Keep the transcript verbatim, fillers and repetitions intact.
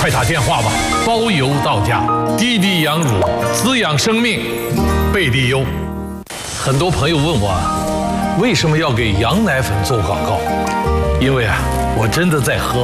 快打电话吧，包邮到家。滴滴羊乳，滋养生命，贝蒂优。很多朋友问我啊，为什么要给羊奶粉做广告？因为啊，我真的在喝